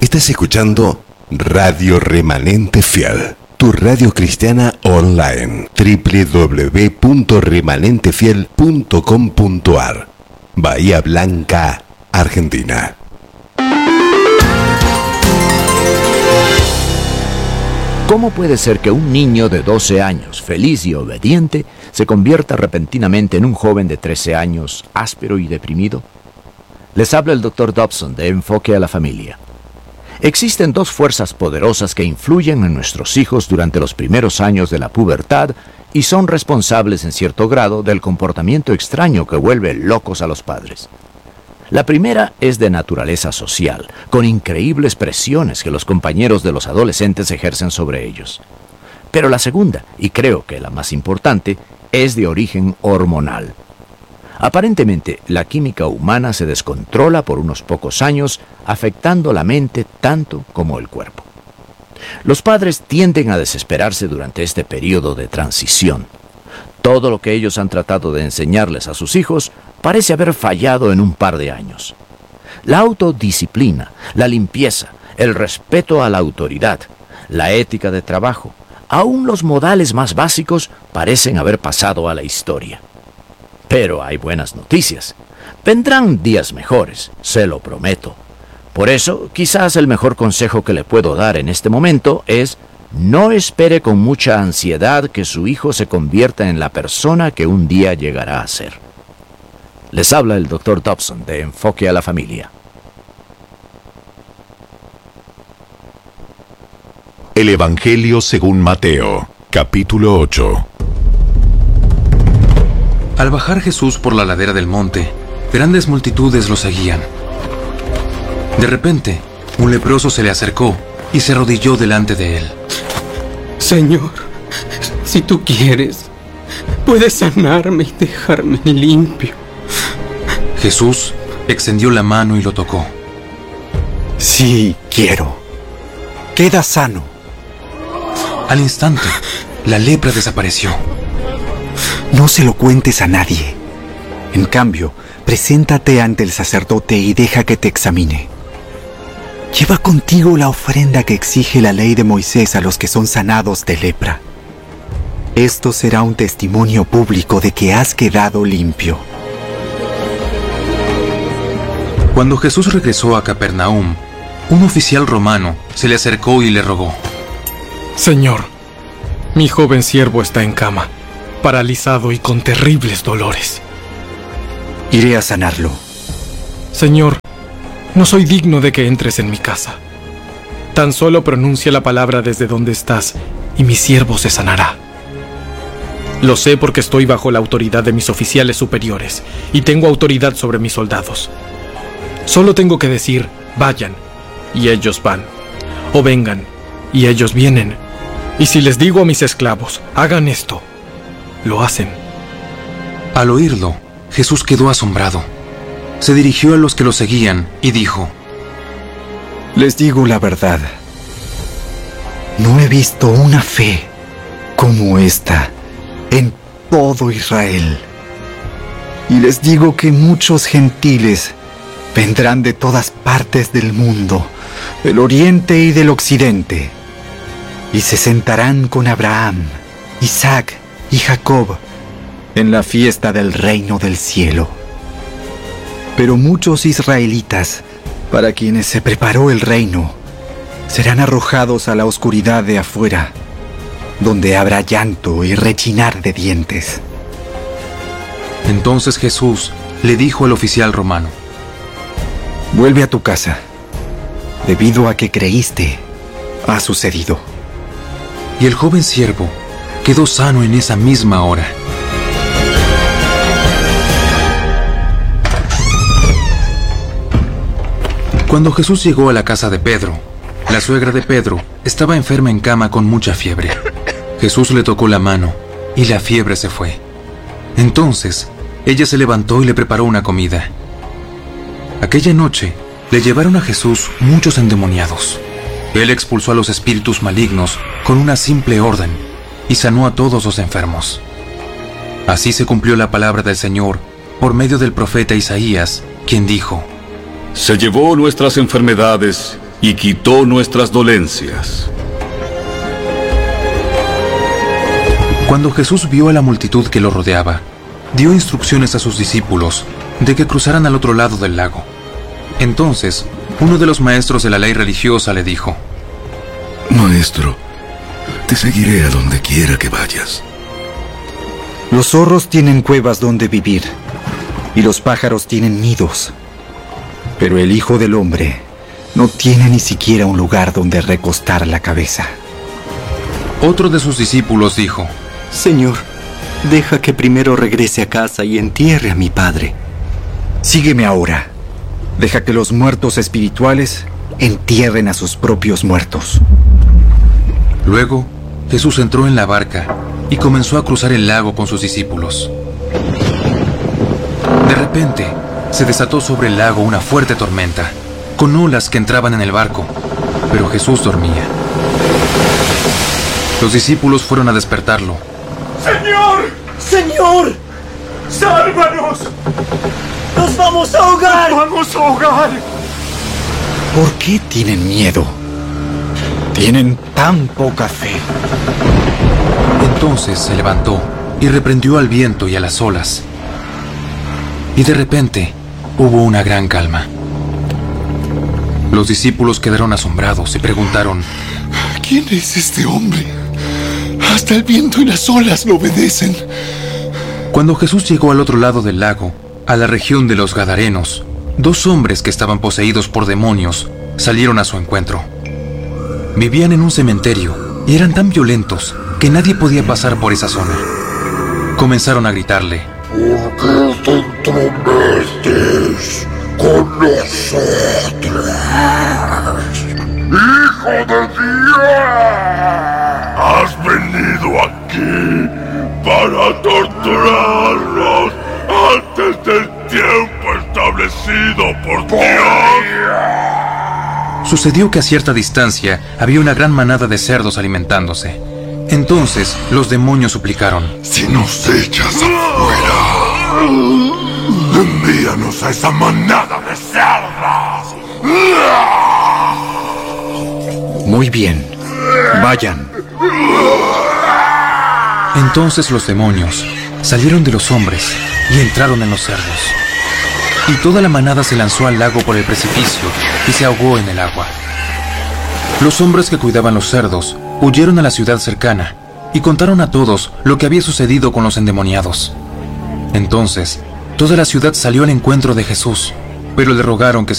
Estás escuchando Radio Remanente Fiel, tu radio cristiana online, www.remanentefiel.com.ar, Bahía Blanca, Argentina. ¿Cómo puede ser que un niño de 12 años, feliz y obediente, se convierta repentinamente en un joven de 13 años, áspero y deprimido? Les habla el Dr. Dobson de Enfoque a la Familia. Existen dos fuerzas poderosas que influyen en nuestros hijos durante los primeros años de la pubertad y son responsables en cierto grado del comportamiento extraño que vuelve locos a los padres. La primera es de naturaleza social, con increíbles presiones que los compañeros de los adolescentes ejercen sobre ellos. Pero la segunda, y creo que la más importante, es de origen hormonal. Aparentemente, la química humana se descontrola por unos pocos años, afectando la mente tanto como el cuerpo. Los padres tienden a desesperarse durante este periodo de transición. Todo lo que ellos han tratado de enseñarles a sus hijos parece haber fallado en un par de años. La autodisciplina, la limpieza, el respeto a la autoridad, la ética de trabajo, aún los modales más básicos parecen haber pasado a la historia. Pero hay buenas noticias. Vendrán días mejores, se lo prometo. Por eso, quizás el mejor consejo que le puedo dar en este momento es: no espere con mucha ansiedad que su hijo se convierta en la persona que un día llegará a ser. Les habla el Dr. Dobson de Enfoque a la Familia. El Evangelio según Mateo, capítulo 8. Al bajar Jesús por la ladera del monte, grandes multitudes lo seguían. De repente, un leproso se le acercó y se arrodilló delante de él. Señor, si tú quieres, puedes sanarme y dejarme limpio. Jesús extendió la mano y lo tocó. Sí, quiero. Queda sano. Al instante, la lepra desapareció. No se lo cuentes a nadie. En cambio, preséntate ante el sacerdote y deja que te examine. Lleva contigo la ofrenda que exige la ley de Moisés a los que son sanados de lepra. Esto será un testimonio público de que has quedado limpio. Cuando Jesús regresó a Capernaum, un oficial romano se le acercó y le rogó: Señor, mi joven siervo está en cama, paralizado y con terribles dolores. Iré a sanarlo. Señor, no soy digno de que entres en mi casa. Tan solo pronuncia la palabra desde donde estás y mi siervo se sanará. Lo sé porque estoy bajo la autoridad de mis oficiales superiores y tengo autoridad sobre mis soldados. Solo tengo que decir: vayan, y ellos van, o vengan, y ellos vienen. Y si les digo a mis esclavos: hagan esto, lo hacen. Al oírlo, Jesús quedó asombrado. Se dirigió a los que lo seguían y dijo: Les digo la verdad. No he visto una fe como esta en todo Israel. Y les digo que muchos gentiles vendrán de todas partes del mundo, del oriente y del occidente, y se sentarán con Abraham, Isaac y Jacob en la fiesta del reino del cielo. Pero muchos israelitas, para quienes se preparó el reino, serán arrojados a la oscuridad de afuera, donde habrá llanto y rechinar de dientes. Entonces Jesús le dijo al oficial romano: Vuelve a tu casa. Debido a que creíste, ha sucedido. Y el joven siervo quedó sano en esa misma hora. Cuando Jesús llegó a la casa de Pedro, la suegra de Pedro estaba enferma en cama con mucha fiebre. Jesús le tocó la mano y la fiebre se fue. Entonces, ella se levantó y le preparó una comida. Aquella noche, le llevaron a Jesús muchos endemoniados. Él expulsó a los espíritus malignos con una simple orden y sanó a todos los enfermos. Así se cumplió la palabra del Señor por medio del profeta Isaías, quien dijo: Se llevó nuestras enfermedades y quitó nuestras dolencias. Cuando Jesús vio a la multitud que lo rodeaba, dio instrucciones a sus discípulos de que cruzaran al otro lado del lago. Entonces, uno de los maestros de la ley religiosa le dijo: Maestro, te seguiré a donde quiera que vayas. Los zorros tienen cuevas donde vivir, y los pájaros tienen nidos. Pero el Hijo del Hombre no tiene ni siquiera un lugar donde recostar la cabeza. Otro de sus discípulos dijo: Señor, deja que primero regrese a casa y entierre a mi padre. Sígueme ahora. Deja que los muertos espirituales entierren a sus propios muertos. Luego, Jesús entró en la barca y comenzó a cruzar el lago con sus discípulos. De repente, se desató sobre el lago una fuerte tormenta, con olas que entraban en el barco, pero Jesús dormía. Los discípulos fueron a despertarlo. ¡Señor! ¡Señor! ¡Sálvanos! ¡Nos vamos a ahogar! ¡Nos vamos a ahogar! ¿Por qué tienen miedo? Tienen tan poca fe. Entonces se levantó y reprendió al viento y a las olas. Y de repente hubo una gran calma. Los discípulos quedaron asombrados y preguntaron: ¿Quién es este hombre? Hasta el viento y las olas lo obedecen. Cuando Jesús llegó al otro lado del lago, a la región de los Gadarenos, 2 hombres que estaban poseídos por demonios salieron a su encuentro. Vivían en un cementerio y eran tan violentos que nadie podía pasar por esa zona. Comenzaron a gritarle: ¿Por qué te entrometes con nosotros, Hijo de Dios? Has venido aquí para torturarnos antes del tiempo establecido por Dios. Sucedió que a cierta distancia había una gran manada de cerdos alimentándose. Entonces los demonios suplicaron: Si nos echas afuera, envíanos a esa manada de cerdos. Muy bien, vayan. Entonces los demonios salieron de los hombres y entraron en los cerdos. Y toda la manada se lanzó al lago por el precipicio y se ahogó en el agua. Los hombres que cuidaban los cerdos huyeron a la ciudad cercana y contaron a todos lo que había sucedido con los endemoniados. Entonces, toda la ciudad salió al encuentro de Jesús, pero le rogaron que se